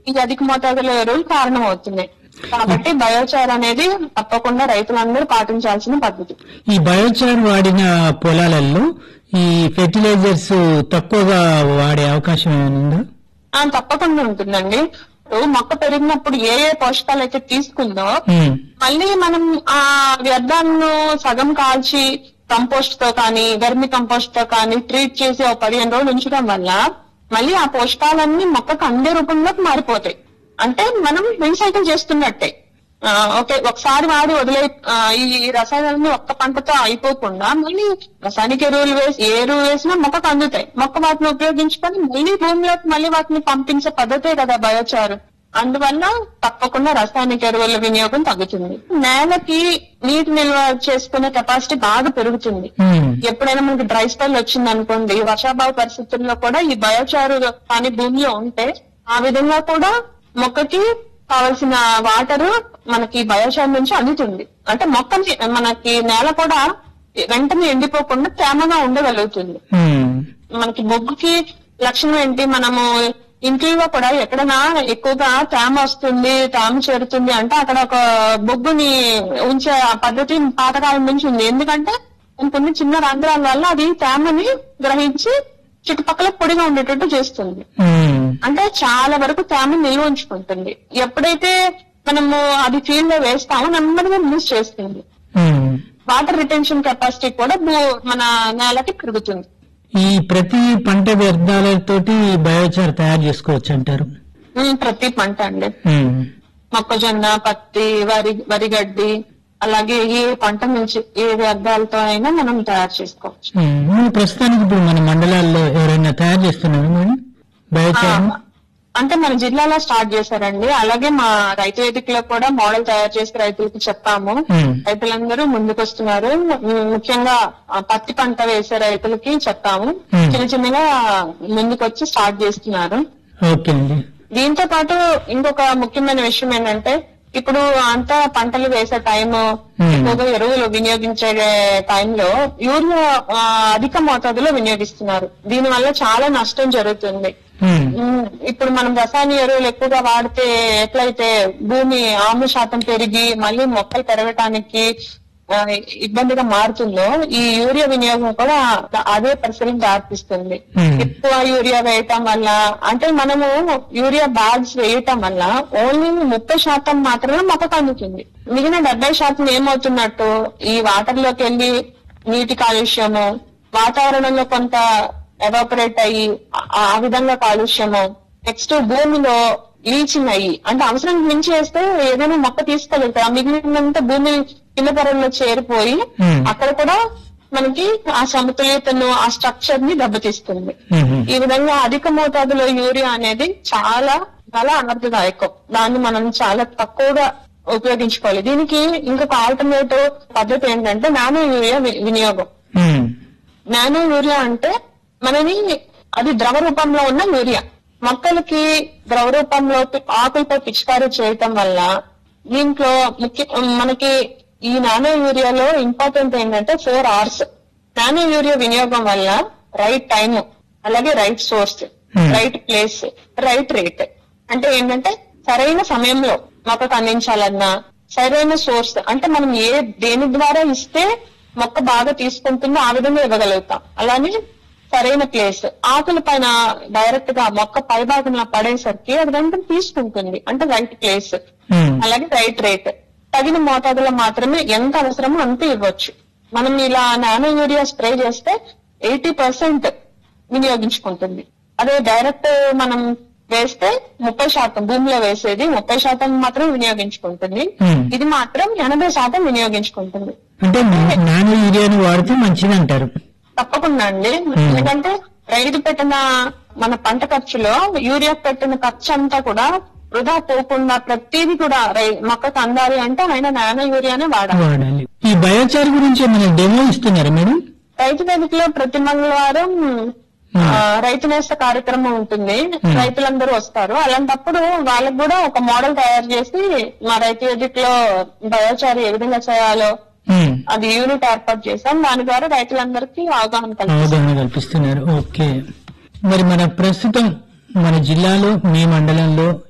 ఈ అధిక మోతాదులో ఎరువులు కారణం అవుతున్నాయి. కాబట్టి బయోచార్ అనేది తప్పకుండా రైతులందరూ పాటించాల్సిన పద్ధతి. ఈ బయోచార్ వాడిన పొలాలలో ఈ ఫెర్టిలైజర్స్ తక్కువగా వాడే అవకాశం ఏమైనా ఉందా? తప్పకుండా ఉంటుందండి. మొక్క పెరిగినప్పుడు ఏ ఏ పోషకాలు అయితే తీసుకుందో మళ్ళీ మనం ఆ వ్యర్థాలను సగం కాల్చి కంపోస్ట్ తో కానీ వెర్మి కంపోస్ట్ తో కానీ ట్రీట్ చేసి ఒక 15 రోజులు ఉంచడం వల్ల మళ్ళీ ఆ పోషకాలన్నీ మొక్కకు అందే రూపంలోకి మారిపోతాయి. అంటే మనం రీసైకిల్ చేస్తున్నట్టే. ఓకే, ఒకసారి వాడి వదిలే ఈ రసాయనాన్ని ఒక్క పంటతో అయిపోకుండా మళ్ళీ రసాయనిక ఎరువులు వేసి ఏ ఎరువు వేసినా మొక్కకు అందుతాయి. మొక్క వాటిని ఉపయోగించుకొని మళ్ళీ భూమిలోకి మళ్ళీ వాటిని పంపించే పద్ధతే కదా బయోచారు. అందువల్ల తప్పకుండా రసాయనిక ఎరువుల వినియోగం తగ్గుతుంది. నేలకి నీటి నిల్వ చేసుకునే కెపాసిటీ బాగా పెరుగుతుంది. ఎప్పుడైనా మనకి డ్రై స్పెల్ వచ్చింది అనుకోండి, వర్షాభావ పరిస్థితుల్లో కూడా ఈ బయోచారు కానీ భూమిలో ఉంటే ఆ విధంగా కూడా మొక్కకి కావలసిన వాటర్ మనకి బయోచార్ నుంచి అందుతుంది. అంటే మొక్కని మనకి నేల కూడా వెంటనే ఎండిపోకుండా తేమగా ఉండగలుగుతుంది. మనకి బొగ్గుకి లక్షణం ఏంటి, మనము ఇంట్లో కూడా ఎక్కడైనా ఎక్కువగా తేమ వస్తుంది, తేమ చేరుతుంది అంటే అక్కడ ఒక బొగ్గుని ఉంచే పద్ధతి పాతకాలం నుంచి ఉంది. ఎందుకంటే కొన్ని చిన్న రంధ్రాల వల్ల అది తేమని గ్రహించి చుట్టుపక్కల పొడిగా ఉండేటట్టు చేస్తుంది. అంటే చాలా వరకు తేమని నిల్వ ఉంచుకుంటుంది. ఎప్పుడైతే మనము అది ఫీల్డ్ లో వేస్తామో నెమ్మదిగా లూజ్ చేస్తుంది. వాటర్ రిటెన్షన్ కెపాసిటీ కూడా మన నేలకి పెరుగుతుంది. ఈ ప్రతి పంట వ్యర్థాలతోటి బయోచార్ తయారు చేసుకోవచ్చు అంటారు? ప్రతి పంట అండి. మొక్కజొన్న, పత్తి, వరిగడ్డి అలాగే ఏ పంట నుంచి ఏ వ్యర్థాలతో అయినా మనం తయారు చేసుకోవచ్చు. ప్రస్తుతానికి ఇప్పుడు మన మండలాల్లో ఎవరైనా తయారు చేస్తున్నారు మేడం బయోచార్? అంటే మన జిల్లాలో స్టార్ట్ చేశారండి. అలాగే మా రైతు వేదికలో కూడా మోడల్ తయారు చేసి రైతులకు చెప్పాము. రైతులందరూ ముందుకొస్తున్నారు. ముఖ్యంగా పత్తి పంట వేసే రైతులకి చెప్పాము. చిన్న చిన్నగా ముందుకొచ్చి స్టార్ట్ చేస్తున్నారు. దీంతో పాటు ఇంకొక ముఖ్యమైన విషయం ఏంటంటే ఇప్పుడు అంతా పంటలు వేసే టైం, ఎక్కువగా ఎరువులు వినియోగించే టైంలో యూరియా అధిక మోతాదులో వినియోగిస్తున్నారు. దీని వల్ల చాలా నష్టం జరుగుతుంది. ఇప్పుడు మనం రసాయన ఎరువులు ఎక్కువగా వాడితే ఎట్లయితే భూమి ఆమ్ల శాతం పెరిగి మళ్ళీ మొక్కలు పెరగటానికి ఇబ్బందిగా మారుతుందో ఈ యూరియా వినియోగం కూడా అదే పరిస్థితికి దారితీస్తుంది. ఎక్కువ యూరియా వేయటం వల్ల అంటే మనము యూరియా బ్యాగ్స్ వేయటం వల్ల ఓన్లీ 30% మాత్రమే మొక్కకు అందుతుంది. మిగిలిన 70% ఏమవుతున్నట్టు ఈ వాటర్ లోకి వెళ్లి నీటి కాలుష్యము, వాతావరణంలో కొంత ఎవాపరేట్ అయ్యి ఆ విధంగా కాలుష్యము, నెక్స్ట్ భూమిలో లీచింగ్ అయ్యి అంటే అవసరం మించి వేస్తే ఏదైనా మొక్క తీసుకోగలుగుతాయి. ఆ మిగిలినంత భూమి కింద పొరల్లో చేరిపోయి అక్కడ కూడా మనకి ఆ సమతుల్యతను ఆ స్ట్రక్చర్ ని దెబ్బతీస్తుంది. ఈ విధంగా అధిక మోతాదులో యూరియా అనేది చాలా చాలా అనర్థదాయకం. దాన్ని మనం చాలా తక్కువగా ఉపయోగించుకోవాలి. దీనికి ఇంకొక ఆల్టర్నేటివ్ పద్ధతి ఏంటంటే నానో యూరియా వినియోగం. నానో యూరియా అంటే మనని అది ద్రవ రూపంలో ఉన్న యూరియా మొక్కలకి ద్రవ రూపంలో ఆకులపై పిచికారీ చేయటం వల్ల దీంట్లో మనకి ఈ నానో యూరియాలో ఇంపార్టెంట్ ఏంటంటే 4 R's. నానో యూరియా వినియోగం వల్ల రైట్ టైం, అలాగే right source, right place, right rate. అంటే ఏంటంటే సరైన సమయంలో మొక్కకు అందించాలన్నా సరైన సోర్స్ అంటే మనం దేని ద్వారా ఇస్తే మొక్క బాగా తీసుకుంటుందో ఆ విధంగా ఇవ్వగలుగుతాం. అలానే సరైన ప్లేస్, ఆకుల పైన డైరెక్ట్ గా మొక్క పై భాగంలో పడేసరికి అది వెంటనే తీసుకుంటుంది. అంటే రైట్ ప్లేస్, అలాగే రైట్ రేట్, తగిన మోతాదులో మాత్రమే ఎంత అవసరమో అంతే ఇవ్వచ్చు. మనం ఇలా నానో యూరియా స్ప్రే చేస్తే 80% వినియోగించుకుంటుంది. అదే డైరెక్ట్ మనం వేస్తే 30%, భూమిలో వేసేది 30% మాత్రం వినియోగించుకుంటుంది. ఇది మాత్రం 80% వినియోగించుకుంటుంది. అంటే నానో యూరియాని వాడితే మంచిది అంటారు? తప్పకుండా అండి. ఎందుకంటే రైతు పెట్టిన మన పంట ఖర్చులో యూరియా పెట్టిన ఖర్చు అంతా కూడా వృధా పోకుండా ప్రతిదీ కూడా మొక్కకు అందాలి అంటే ఆయన నానో యూరియానే వాడాలి. ఈ బయోచార్ గురించి ఏమైనా డెమో ఇస్తున్నారా మేడం? రైతు వేదికలో ప్రతి మంగళవారం రైతు నేస్త కార్యక్రమం ఉంటుంది. రైతులందరూ వస్తారు. అలాంటప్పుడు వాళ్ళకి కూడా ఒక మోడల్ తయారు చేసి మా రైతు వేదికలో బయోచార్ ఏ విధంగా చేయాలో అది యూనిట్ ఏర్పాటు చేశాం. దాని ద్వారా రైతులందరికీ అవగాహన కల్పిస్తున్నారు. ఓకే, మరి మన ప్రస్తుతం మన జిల్లాలో మీ మండలంలో